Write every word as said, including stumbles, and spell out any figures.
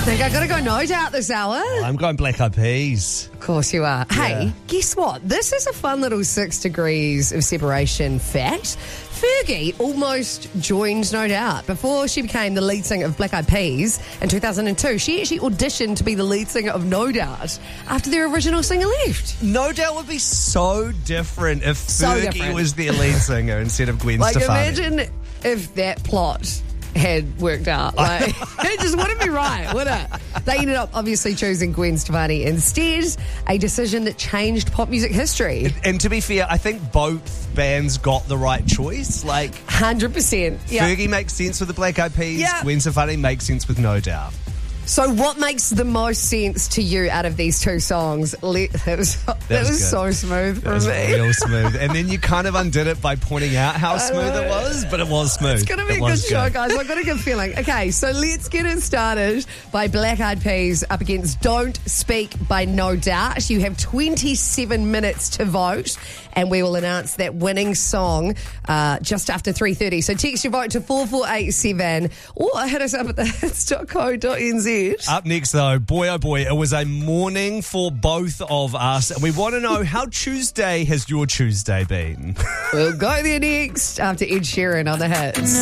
think I gotta go no doubt this hour. I'm going Black Eyed Peas. Of course you are. Hey, Yeah. guess what? This is a fun little six degrees of separation fact. Fergie almost joined No Doubt. Before she became the lead singer of Black Eyed Peas in two thousand two, she actually auditioned to be the lead singer of No Doubt after their original singer left. No Doubt would be so different if So Fergie different. was their lead singer instead of Gwen Like, Stefani. imagine if that plot had worked out. Like, it just wouldn't be right, would it? They ended up obviously choosing Gwen Stefani instead, a decision that changed pop music history. And to be fair, I think both bands got the right choice. Like, one hundred percent. Yeah. Fergie makes sense with the Black Eyed Peas. Yeah. Gwen Stefani makes sense with No Doubt. So what makes the most sense to you out of these two songs? Le- that was, that was was good. so smooth for It was me. real smooth. And then you kind of undid it by pointing out how smooth it was, but it was smooth. It's going to be It a good was show, guys. I've got a good feeling. Okay, so let's get it started by Black Eyed Peas up against Don't Speak by No Doubt. You have twenty-seven minutes to vote, and we will announce that winning song uh, just after three thirty. So text your vote to four four eight seven or hit us up at the hits dot co dot n z. Up next, though, boy oh boy, it was a morning for both of us. And we want to know, how Tuesday has your Tuesday been? We'll go there next after Ed Sheeran on the hits.